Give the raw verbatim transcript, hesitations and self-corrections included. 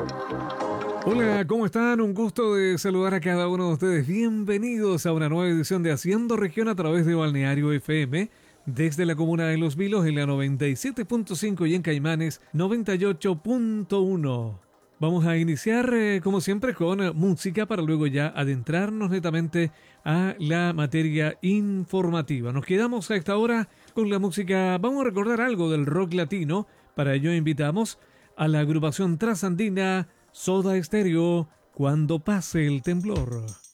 Hola, ¿cómo están? Un gusto de saludar a cada uno de ustedes. Bienvenidos a una nueva edición de Haciendo Región a través de Balneario F M, desde la comuna de Los Vilos en la noventa y siete punto cinco y en Caimanes noventa y ocho punto uno. Vamos a iniciar, eh, como siempre, con eh, música para luego ya adentrarnos netamente a la materia informativa. Nos quedamos a esta hora con la música. Vamos a recordar algo del rock latino. Para ello invitamos a la agrupación trasandina Soda Stereo, Cuando pase el temblor.